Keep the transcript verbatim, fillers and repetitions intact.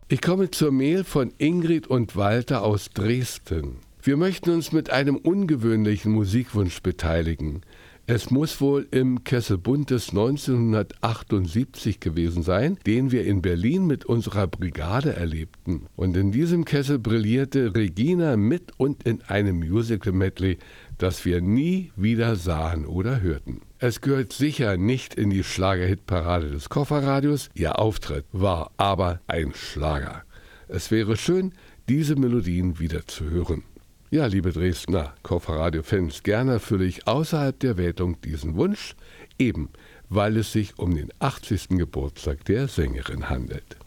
Ich komme zur Mail von Ingrid und Walter aus Dresden. Wir möchten uns mit einem ungewöhnlichen Musikwunsch beteiligen. Es muss wohl im Kessel Buntes neunzehnhundertachtundsiebzig gewesen sein, den wir in Berlin mit unserer Brigade erlebten. Und in diesem Kessel brillierte Regina mit und in einem Musical-Medley, das wir nie wieder sahen oder hörten. Es gehört sicher nicht in die Schlager-Hit-Parade des Kofferradios. Ihr Auftritt war aber ein Schlager. Es wäre schön, diese Melodien wieder zu hören. Ja, liebe Dresdner Kofferradio-Fans, gerne erfülle ich außerhalb der Wertung diesen Wunsch, eben weil es sich um den achtzigsten Geburtstag der Sängerin handelt.